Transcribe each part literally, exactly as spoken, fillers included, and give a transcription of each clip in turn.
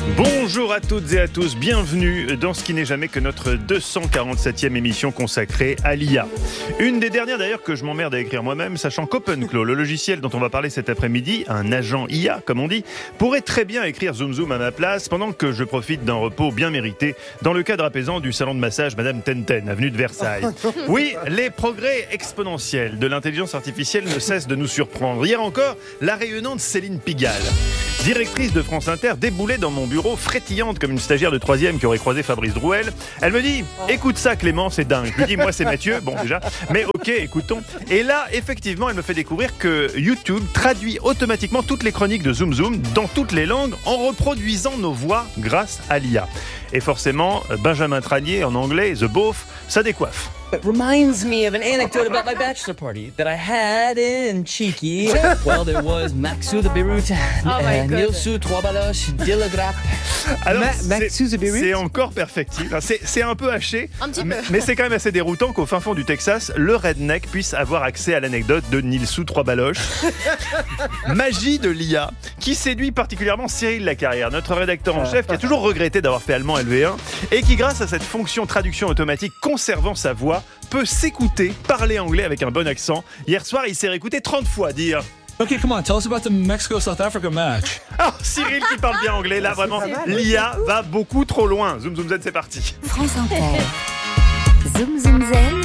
Bonjour à toutes et à tous, bienvenue dans ce qui n'est jamais que notre deux cent quarante-septième émission consacrée à l'I A. Une des dernières d'ailleurs que je m'emmerde à écrire moi-même, sachant qu'OpenClaw, le logiciel dont on va parler cet après-midi, un agent I A comme on dit, pourrait très bien écrire Zoom Zoom à ma place pendant que je profite d'un repos bien mérité dans le cadre apaisant du salon de massage Madame Tenten, avenue de Versailles. Oui, les progrès exponentiels de l'intelligence artificielle ne cessent de nous surprendre. Hier encore, la rayonnante Céline Pigalle, directrice de France Inter, déboulait dans mon bureau frétillante comme une stagiaire de troisième qui aurait croisé Fabrice Drouel. Elle me dit « Écoute ça Clément, c'est dingue ». Je lui dis « Moi c'est Mathieu ». Bon déjà, mais ok, écoutons. Et là, effectivement, elle me fait découvrir que YouTube traduit automatiquement toutes les chroniques de Zoom Zoom dans toutes les langues en reproduisant nos voix grâce à l'I A. Et forcément, Benjamin Tranier en anglais, The Beauf, ça décoiffe. It reminds me of an anecdote about my bachelor party that I had in Cheeky. Well, there was Maxou the Beirut, oh uh, Nilsou Troibaloche, Dillagrap. Alors, Ma- Maxou the Beirut. C'est encore perfectible. C'est, c'est un peu haché, un petit mais, peu. mais c'est quand même assez déroutant qu'au fin fond du Texas, le redneck puisse avoir accès à l'anecdote de Nilsou Troibaloche. Magie de l'I A qui séduit particulièrement Cyril Lacarrière, notre rédacteur en chef, qui a toujours regretté d'avoir fait allemand L V un et qui, grâce à cette fonction traduction automatique conservant sa voix, peut s'écouter parler anglais avec un bon accent. Hier soir, il s'est réécouté trente fois dire Okay, come on, tell us about the Mexico-South Africa match. Ah, Cyril qui parle bien anglais, là vraiment, l'I A va beaucoup trop loin. Zoom Zoom Z, c'est parti. France Inter. Zoom Zoom Zen.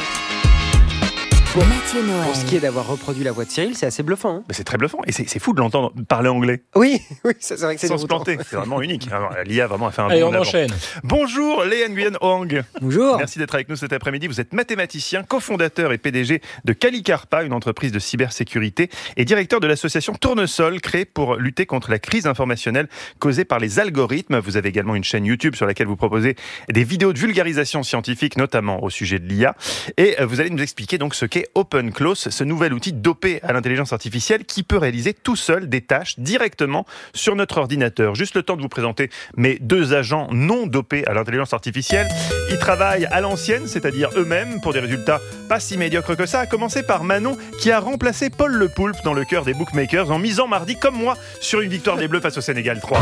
Mathieu Noël. Pour ce qui est d'avoir reproduit la voix de Cyril, c'est assez bluffant. Hein. Mais c'est très bluffant et c'est, c'est fou de l'entendre parler anglais. Oui, oui, c'est vrai que c'est sans se déroutant. planter. C'est vraiment unique. Alors, l'I A vraiment a fait un Allez, bond on en avant. enchaîne. Bonjour Léa Nguyen Hoang. Bonjour. Merci d'être avec nous cet après-midi. Vous êtes mathématicien, cofondateur et P D G de Calicarpa, une entreprise de cybersécurité, et directeur de l'association Tournesol, créée pour lutter contre la crise informationnelle causée par les algorithmes. Vous avez également une chaîne YouTube sur laquelle vous proposez des vidéos de vulgarisation scientifique, notamment au sujet de l'I A. Et vous allez nous expliquer donc ce qu'est OpenClaw, ce nouvel outil dopé à l'intelligence artificielle qui peut réaliser tout seul des tâches directement sur notre ordinateur. Juste le temps de vous présenter mes deux agents non dopés à l'intelligence artificielle. Ils travaillent à l'ancienne, c'est-à-dire eux-mêmes, pour des résultats pas si médiocres que ça, à commencer par Manon, qui a remplacé Paul Le Poulpe dans le cœur des bookmakers en misant mardi, comme moi, sur une victoire des Bleus face au Sénégal trois.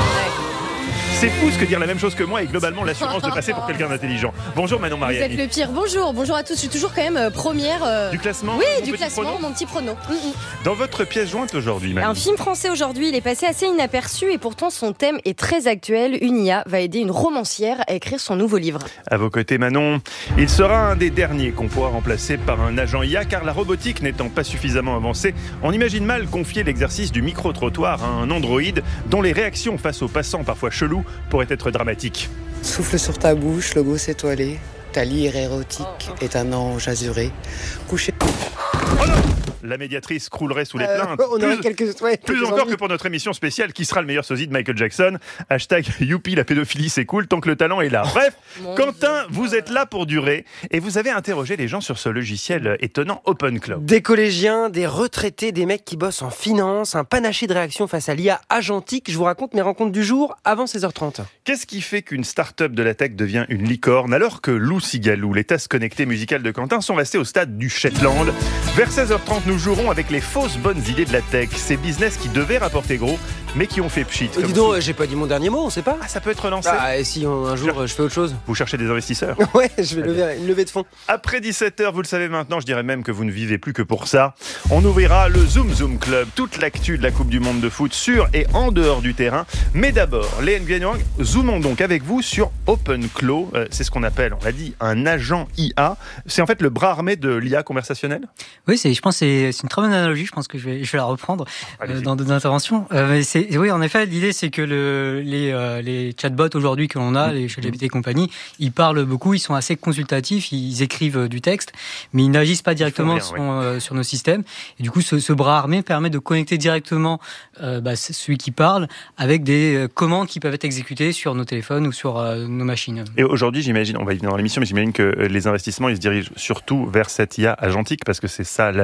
C'est fou ce que dire la même chose que moi et globalement l'assurance de passer pour quelqu'un d'intelligent. Bonjour Manon Vous Mariani. êtes le pire. Bonjour, bonjour à tous. Je suis toujours quand même euh, première. euh, Du classement Oui, mon du petit classement, prono mon petit prono. Mm, mm. Dans votre pièce jointe aujourd'hui, Manon. Un film français aujourd'hui, il est passé assez inaperçu et pourtant son thème est très actuel. Une I A va aider une romancière à écrire son nouveau livre. À vos côtés, Manon, il sera un des derniers qu'on pourra remplacer par un agent I A, car la robotique n'étant pas suffisamment avancée, on imagine mal confier l'exercice du micro-trottoir à un androïde dont les réactions face aux passants parfois chelous pourraient être dramatiques. Souffle sur ta bouche, le gosse étoilé. Ta lyre érotique est un ange azuré. Couché. Oh non ! La médiatrice croulerait sous les Euh, plaintes. on aurait plus, quelques, ouais, plus quelques encore envies. que pour notre émission spéciale Qui sera le meilleur sosie de Michael Jackson. Hashtag youpi, la pédophilie c'est cool tant que le talent est là. Bref, Mon Quentin, vous êtes là pour durer et vous avez interrogé les gens sur ce logiciel étonnant OpenClaw. Des collégiens, des retraités, des mecs qui bossent en finance, un panaché de réactions face à l'I A agentique. Je vous raconte mes rencontres du jour avant seize heures trente. Qu'est-ce qui fait qu'une start-up de la tech devient une licorne alors que Lou Sigalou, les tasses connectées musicales de Quentin sont restés au stade du Shetland? Vers seize heures trente, nous jouerons avec les fausses bonnes idées de la tech. Ces business qui devaient rapporter gros, mais qui ont fait pchit. Euh, comme dis donc, sous- euh, j'ai pas dit mon dernier mot, on sait pas. Ah, ça peut être lancé. Ah, et si on- un jour euh, je fais autre chose. Vous cherchez des investisseurs. Ouais, je vais lever une levée de fonds. Après dix-sept heures, vous le savez maintenant, je dirais même que vous ne vivez plus que pour ça. On ouvrira le Zoom Zoom Club, toute l'actu de la Coupe du Monde de foot sur et en dehors du terrain. Mais d'abord, Léa Nguyen Hoang, zoomons donc avec vous sur OpenClaw. Euh, c'est ce qu'on appelle, on l'a dit, un agent I A. C'est en fait le bras armé de l'I A conversationnelle. Oui, c'est, je pense que c'est, c'est une très bonne analogie. Je pense que je vais, je vais la reprendre euh, dans d'autres interventions. Euh, mais c'est, oui, en effet, l'idée, c'est que le, les, euh, les chatbots aujourd'hui que l'on a, les ChatGPT et compagnie, ils parlent beaucoup, ils sont assez consultatifs, ils écrivent euh, du texte, mais ils n'agissent pas directement rien, sur, oui. euh, sur nos systèmes. Et du coup, ce, ce bras armé permet de connecter directement euh, bah, celui qui parle avec des euh, commandes qui peuvent être exécutées sur nos téléphones ou sur euh, nos machines. Et aujourd'hui, j'imagine, on va y venir dans l'émission, mais j'imagine que les investissements, ils se dirigent surtout vers cette I A agentique parce que c'est ça l'avenir et ce qui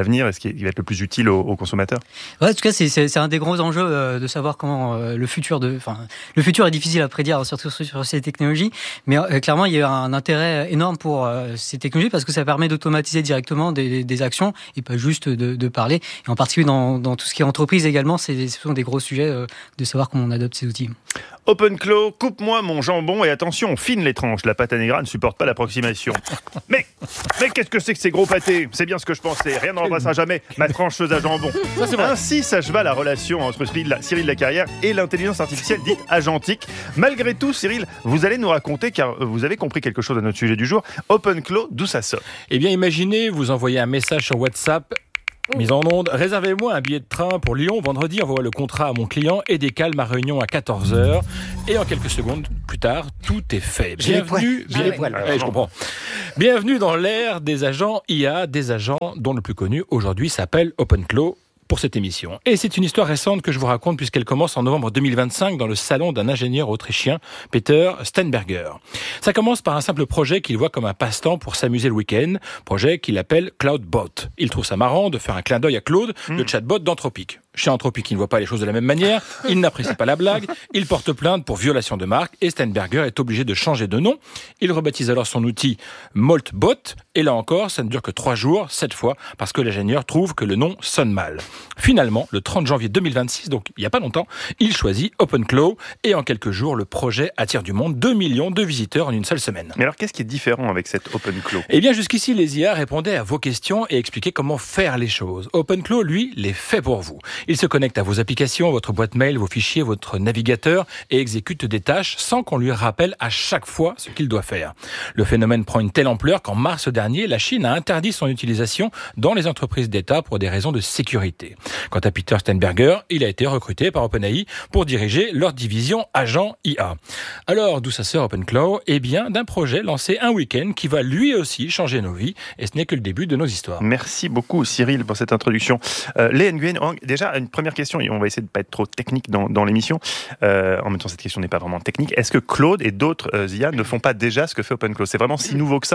qui, est, qui va être le plus utile aux, aux consommateurs. Ouais, en tout cas, c'est, c'est, c'est un des gros enjeux euh, de savoir comment euh, le futur de, enfin, le futur est difficile à prédire, surtout sur, sur ces technologies. Mais euh, clairement, il y a un intérêt énorme pour euh, ces technologies parce que ça permet d'automatiser directement des, des actions et pas juste de, de parler. Et en particulier dans, dans tout ce qui est entreprise également, c'est, ce sont des gros sujets euh, de savoir comment on adopte ces outils. OpenClaw, coupe-moi mon jambon et attention, fine les tranches. La pâte à Negra ne supporte pas l'approximation. Mais, mais qu'est-ce que c'est que ces gros pâtés ? C'est bien ce que je pensais. Rien ne remplacera jamais ma trancheuse à jambon. Ça, c'est vrai. Ainsi s'acheva la relation entre Cyril Lacarrière et l'intelligence artificielle dite agentique. Malgré tout, Cyril, vous allez nous raconter, car vous avez compris quelque chose à notre sujet du jour. OpenClaw, d'où ça sort ? Eh bien, imaginez, vous envoyez un message sur WhatsApp. Mise en onde, réservez-moi un billet de train pour Lyon. Vendredi, envoie le contrat à mon client et décale ma réunion à quatorze heures. Et en quelques secondes plus tard, tout est fait. Bienvenue, bien, ah ouais. ouais, je comprends. Bienvenue dans l'ère des agents I A, des agents dont le plus connu aujourd'hui s'appelle OpenClaw. Pour cette émission. Et c'est une histoire récente que je vous raconte puisqu'elle commence en novembre deux mille vingt-cinq dans le salon d'un ingénieur autrichien, Peter Steinberger. Ça commence par un simple projet qu'il voit comme un passe-temps pour s'amuser le week-end, projet qu'il appelle CloudBot. Il trouve ça marrant de faire un clin d'œil à Claude, mmh. le chatbot d'Anthropic. Chez Anthropic, il ne voit pas les choses de la même manière, il n'apprécie pas la blague, il porte plainte pour violation de marque et Steinberger est obligé de changer de nom. Il rebaptise alors son outil Moltbot et là encore, ça ne dure que trois jours, cette fois, parce que l'ingénieur trouve que le nom sonne mal. Finalement, le trente janvier deux mille vingt-six, donc il n'y a pas longtemps, il choisit OpenClaw et en quelques jours, le projet attire du monde, deux millions de visiteurs en une seule semaine. Mais alors, qu'est-ce qui est différent avec cette OpenClaw ? Eh bien, jusqu'ici, les I A répondaient à vos questions et expliquaient comment faire les choses. OpenClaw, lui, les fait pour vous. Il se connecte à vos applications, votre boîte mail, vos fichiers, votre navigateur et exécute des tâches sans qu'on lui rappelle à chaque fois ce qu'il doit faire. Le phénomène prend une telle ampleur qu'en mars dernier, la Chine a interdit son utilisation dans les entreprises d'État pour des raisons de sécurité. Quant à Peter Steinberger, il a été recruté par OpenAI pour diriger leur division agent I A. Alors, d'où ça sort OpenClaw ? Eh bien, d'un projet lancé un week-end qui va lui aussi changer nos vies et ce n'est que le début de nos histoires. Merci beaucoup Cyril pour cette introduction. Euh, Lê Nguyen, déjà une première question, et on va essayer de ne pas être trop technique dans, dans l'émission. Euh, en même temps, cette question n'est pas vraiment technique. Est-ce que Claude et d'autres euh, I A ne font pas déjà ce que fait OpenClaw ? C'est vraiment si nouveau que ça ?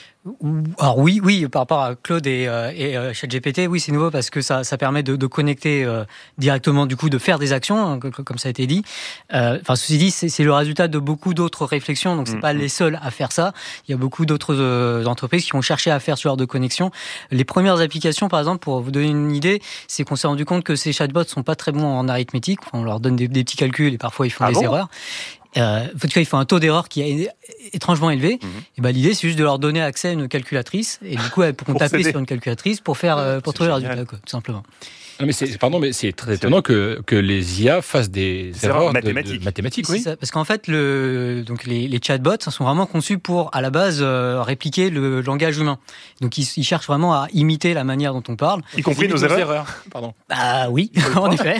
Alors oui, oui, par rapport à Claude et, euh, et euh, ChatGPT, oui, c'est nouveau parce que ça, ça permet de, de connecter euh, directement, du coup, de faire des actions, hein, comme ça a été dit. Euh, enfin, ceci dit, c'est, c'est le résultat de beaucoup d'autres réflexions, donc c'est mmh. pas les seuls à faire ça. Il y a beaucoup d'autres euh, entreprises qui ont cherché à faire ce genre de connexion. Les premières applications, par exemple, pour vous donner une idée, c'est qu'on s'est rendu compte que ces chatbots sont pas très bons en arithmétique. On leur donne des, des petits calculs et parfois ils font ah des bon erreurs. Euh, en tout cas, il faut un taux d'erreur qui est étrangement élevé. Mmh. Et ben, l'idée, c'est juste de leur donner accès à une calculatrice. Et du coup, elles pourront taper sur une calculatrice pour faire, euh, pour c'est trouver le résultat, quoi, tout simplement. Non mais c'est, pardon, mais c'est très étonnant que, que les I A fassent des c'est erreurs mathématiques. De, de mathématiques, oui. Ça, parce qu'en fait, le, donc les, les chatbots sont vraiment conçus pour, à la base, euh, répliquer le langage humain. Donc ils, ils cherchent vraiment à imiter la manière dont on parle. Y compris nos, nos erreurs. erreurs. Pardon. Bah oui, en effet.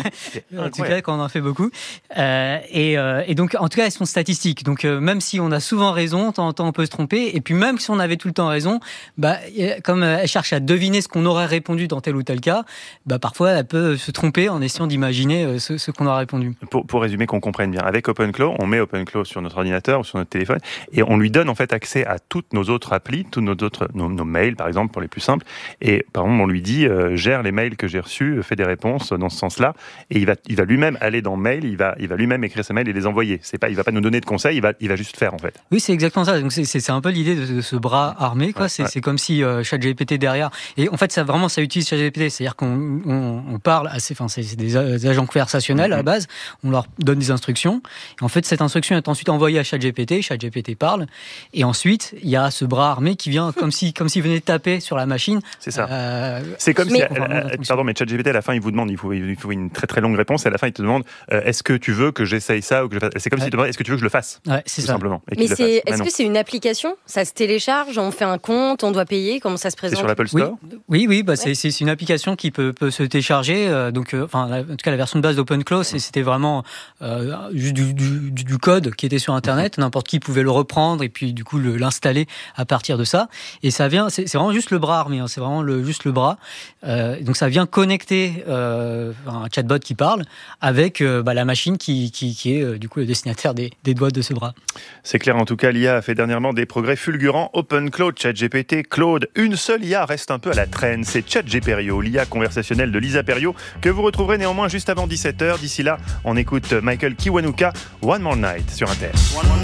En tout cas, quand on en fait beaucoup. Euh, et, euh, et donc, en tout cas, elles sont statistiques. Donc euh, même si on a souvent raison, de temps en temps on peut se tromper. Et puis même si on avait tout le temps raison, bah comme elles cherchent à deviner ce qu'on aurait répondu dans tel ou tel cas, bah parfois elles peuvent se tromper en essayant d'imaginer ce, ce qu'on a répondu. Pour, pour résumer, qu'on comprenne bien, avec OpenClaw, on met OpenClaw sur notre ordinateur ou sur notre téléphone et on lui donne en fait accès à toutes nos autres applis, tous nos autres nos, nos mails par exemple pour les plus simples. Et par exemple, on lui dit euh, gère les mails que j'ai reçus, fais des réponses dans ce sens-là. Et il va il va lui-même aller dans Mail, il va il va lui-même écrire ses mails et les envoyer. C'est pas il va pas nous donner de conseils, il va il va juste faire en fait. Oui, c'est exactement ça. Donc c'est c'est, c'est un peu l'idée de, de ce bras armé quoi. Ouais, c'est ouais. c'est comme si euh, ChatGPT derrière. Et en fait, ça vraiment ça utilise ChatGPT, c'est-à-dire qu'on on, on parle assez, enfin c'est, c'est des agents conversationnels mm-hmm. à la base. On leur donne des instructions. Et en fait, cette instruction est ensuite envoyée à ChatGPT. ChatGPT parle. Et ensuite, il y a ce bras armé qui vient comme si comme s'il venait taper sur la machine. C'est ça. Euh, c'est comme mais, si, elle, elle, pardon, mais ChatGPT à la fin il vous demande, il faut, il faut une très très longue réponse. Et à la fin il te demande, euh, est-ce que tu veux que j'essaye ça ou que je fasse. C'est comme ouais. s'il te demande, est-ce que tu veux que je le fasse. Ouais, c'est tout ça. Simplement. Mais c'est, est-ce que c'est une application ? Ça se télécharge, on fait un compte, on doit payer. Comment ça se présente ? C'est sur l'Apple Store ? Oui, oui, oui bah ouais. c'est, c'est une application qui peut, peut peut se télécharger. Euh, donc, euh, enfin, la, en tout cas, la version de base d'OpenClaw, c'était vraiment euh, juste du, du, du code qui était sur Internet. N'importe qui pouvait le reprendre et puis du coup le, l'installer à partir de ça. Et ça vient, c'est, c'est vraiment juste le bras armé. Hein, c'est vraiment le, juste le bras. Euh, donc, ça vient connecter euh, un chatbot qui parle avec euh, bah, la machine qui, qui, qui est euh, du coup le destinataire des, des doigts de ce bras. C'est clair, en tout cas, l'I A a fait dernièrement des progrès fulgurants. OpenClaw, ChatGPT, Claude. Une seule I A reste un peu à la traîne, c'est ChatGPerio, l'I A conversationnelle de Lisa Perio, que vous retrouverez néanmoins juste avant dix-sept heures. D'ici là, on écoute Michael Kiwanuka, One More Night sur Inter.